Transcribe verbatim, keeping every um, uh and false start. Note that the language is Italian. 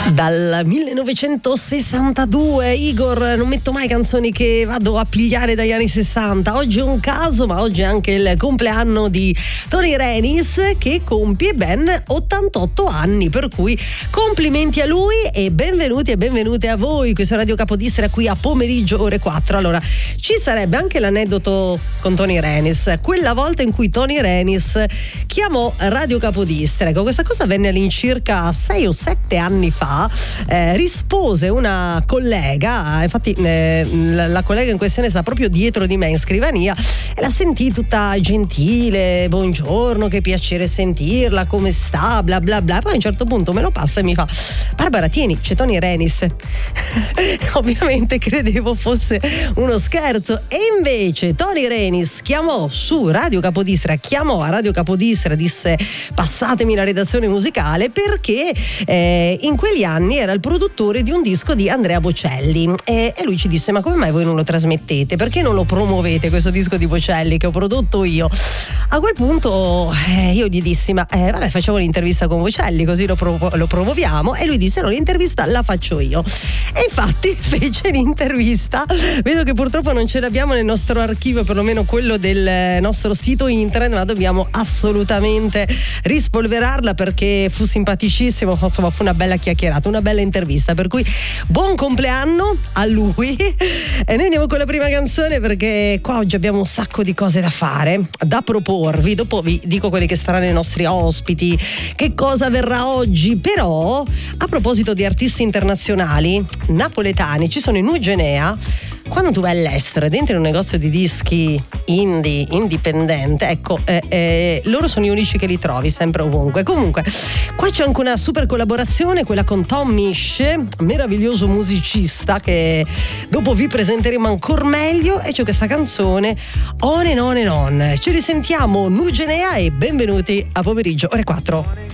Dal millenovecentosessantadue, Igor, non metto mai canzoni che vado a pigliare dagli anni sessanta. Oggi è un caso, ma oggi è anche il compleanno di Tony Renis, che compie ben ottantotto anni, per cui complimenti a lui e benvenuti e benvenute a voi. Questo è Radio Capodistria qui a pomeriggio ore quattro. Allora, ci sarebbe anche l'aneddoto con Tony Renis, quella volta in cui Tony Renis chiamò Radio Capodistria. Ecco, questa cosa avvenne all'incirca sei o sette anni fa. Eh, rispose una collega, infatti eh, la, la collega in questione sta proprio dietro di me in scrivania, e la sentì tutta gentile: buongiorno, che piacere sentirla, come sta, bla bla bla. Poi a un certo punto me lo passa e mi fa: Barbara, tieni, c'è Tony Renis. Ovviamente credevo fosse uno scherzo, e invece Tony Renis chiamò su Radio Capodistria, chiamò a Radio Capodistria, disse: passatemi la redazione musicale, perché eh, in quegli anni era il produttore di un disco di Andrea Bocelli, e, e lui ci disse: ma come mai voi non lo trasmettete? Perché non lo promuovete questo disco di Bocelli che ho prodotto io? A quel punto eh, io gli dissi: ma eh, vabbè, facciamo l'intervista con Bocelli, così lo, pro- lo promuoviamo. E lui disse: no, l'intervista la faccio io. E infatti fece l'intervista. Vedo che purtroppo non ce l'abbiamo nel nostro archivio, perlomeno quello del nostro sito internet, ma dobbiamo assolutamente rispolverarla, perché fu simpaticissimo, insomma fu una bella chiacchierata, una bella intervista, per cui buon compleanno a lui. E noi andiamo con la prima canzone, perché qua oggi abbiamo un sacco di cose da fare, da proporvi. Dopo vi dico quelli che saranno i nostri ospiti, che cosa verrà oggi. Però a proposito di artisti internazionali napoletani, ci sono in Nugenea. Quando tu vai all'estero ed entri in un negozio di dischi indie, indipendente, ecco, eh, eh, loro sono gli unici che li trovi sempre ovunque. Comunque, qua c'è anche una super collaborazione, quella con Tom Misch, meraviglioso musicista, che dopo vi presenteremo ancora meglio, e c'è questa canzone On and On and On. Ci risentiamo, Nugenea, e benvenuti a pomeriggio ore quattro.